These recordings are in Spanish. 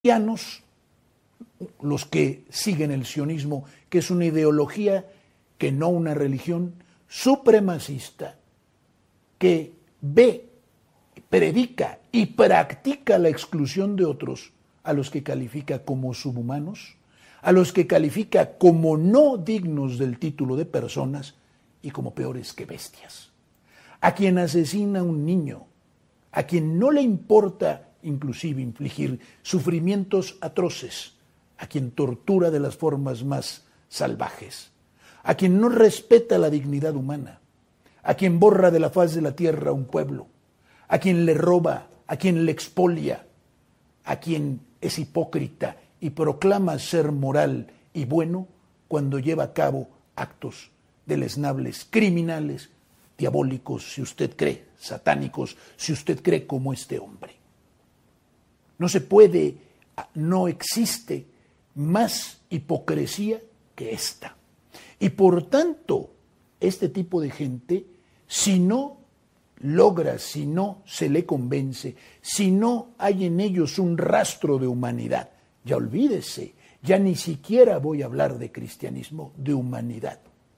cristianos, los que siguen el sionismo, que es una ideología que no una religión supremacista, que ve, predica y practica la exclusión de otros, a los que califica como subhumanos, a los que califica como no dignos del título de personas y como peores que bestias. A quien asesina a un niño, a quien no le importa inclusive infligir sufrimientos atroces, a quien tortura de las formas más salvajes, a quien no respeta la dignidad humana, a quien borra de la faz de la tierra a un pueblo, a quien le roba, a quien le expolia, a quien es hipócrita y proclama ser moral y bueno cuando lleva a cabo actos deleznables, criminales, diabólicos, si usted cree, satánicos, si usted cree como este hombre. No se puede, no existe más hipocresía que esta. Y por tanto, este tipo de gente, si no logra, si no se le convence, si no hay en ellos un rastro de humanidad, ya olvídese, ya ni siquiera voy a hablar de cristianismo, de humanidad.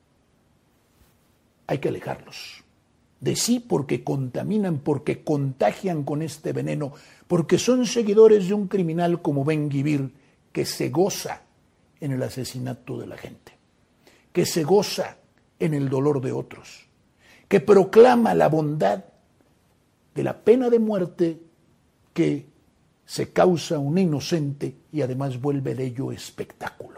Hay que alejarlos de sí porque contaminan, porque contagian con este veneno, porque son seguidores de un criminal como Ben-Gvir que se goza en el asesinato de la gente, que se goza en el dolor de otros, que proclama la bondad de la pena de muerte que se causa a un inocente y además vuelve de ello espectáculo.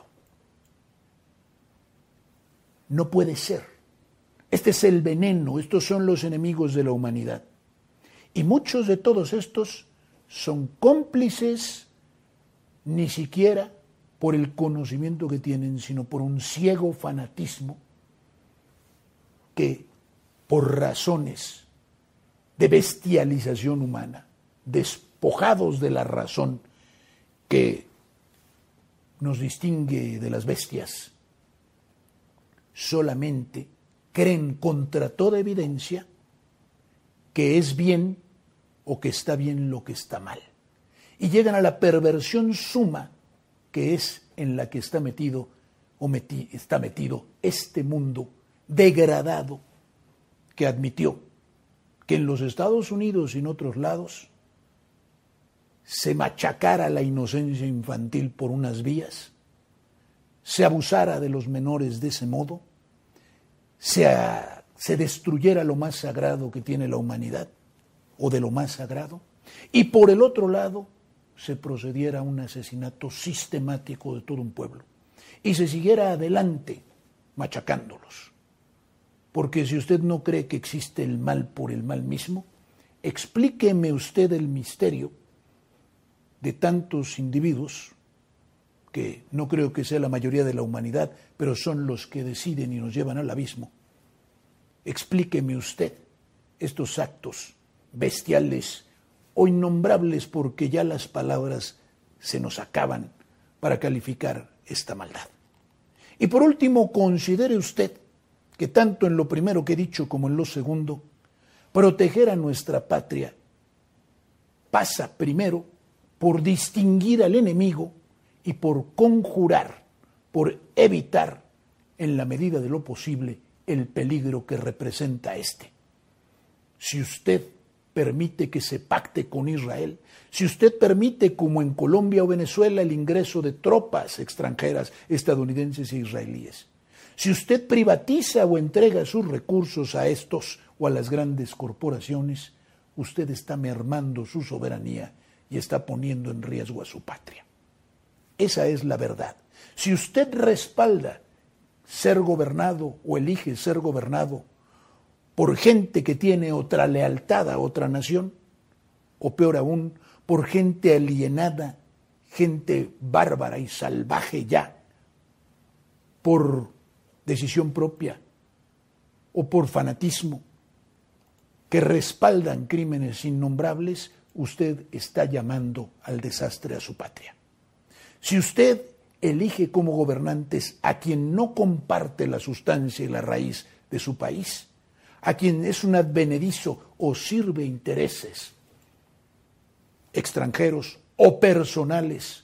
No puede ser. Este es el veneno, estos son los enemigos de la humanidad. Y muchos de todos estos son cómplices ni siquiera por el conocimiento que tienen, sino por un ciego fanatismo que por razones de bestialización humana, despojados de la razón que nos distingue de las bestias, solamente creen contra toda evidencia que es bien o que está bien lo que está mal. Y llegan a la perversión suma que es en la que está metido está metido este mundo degradado que admitió que en los Estados Unidos y en otros lados se machacara la inocencia infantil por unas vías, se abusara de los menores de ese modo, se destruyera lo más sagrado que tiene la humanidad, o de lo más sagrado, y por el otro lado se procediera a un asesinato sistemático de todo un pueblo, y se siguiera adelante machacándolos. Porque si usted no cree que existe el mal por el mal mismo, explíqueme usted el misterio de tantos individuos, que no creo que sea la mayoría de la humanidad, pero son los que deciden y nos llevan al abismo. Explíqueme usted estos actos bestiales o innombrables, porque ya las palabras se nos acaban para calificar esta maldad. Y por último, considere usted que tanto en lo primero que he dicho como en lo segundo, proteger a nuestra patria pasa primero por distinguir al enemigo y por conjurar, por evitar en la medida de lo posible el peligro que representa este. Si usted permite que se pacte con Israel, si usted permite, como en Colombia o Venezuela, el ingreso de tropas extranjeras, estadounidenses e israelíes, si usted privatiza o entrega sus recursos a estos o a las grandes corporaciones, usted está mermando su soberanía y está poniendo en riesgo a su patria. Esa es la verdad. Si usted respalda ser gobernado o elige ser gobernado por gente que tiene otra lealtad a otra nación, o peor aún, por gente alienada, gente bárbara y salvaje ya, por decisión propia o por fanatismo, que respaldan crímenes innombrables, usted está llamando al desastre a su patria. Si usted elige como gobernantes a quien no comparte la sustancia y la raíz de su país, a quien es un advenedizo o sirve intereses extranjeros o personales